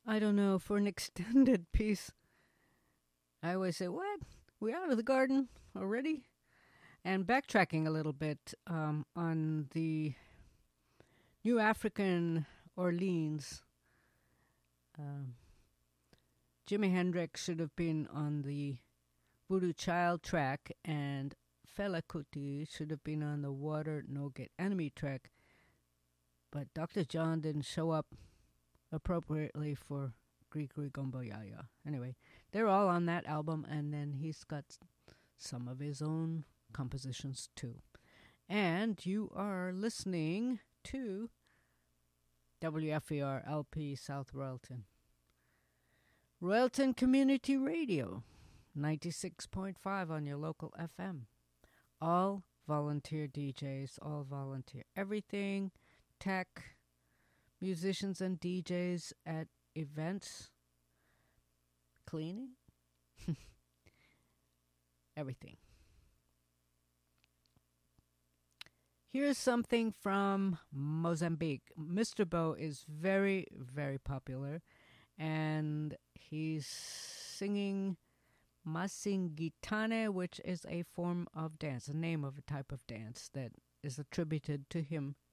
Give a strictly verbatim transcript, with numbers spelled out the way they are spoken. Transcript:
I don't know, for an extended piece, I always say, "What? We out of the garden already?" And backtracking a little bit um, on the New African Orleans, um, Jimi Hendrix should have been on the Voodoo Child track, and Fela Kuti should have been on the Water No Get Enemy track, but doctor John didn't show up appropriately for Grigri Gumbo Yaya. Anyway, they're all on that album, and then he's got some of his own compositions too. And you are listening to W F E R L P South Royalton. Royalton Community Radio, ninety-six point five on your local F M. All volunteer D Js, all volunteer. Everything, tech, musicians and D Js at events, cleaning, everything. Here's something from Mozambique. Mister Bo is very, very popular, and he's singing Masingitane, which is a form of dance, a name of a type of dance that is attributed to him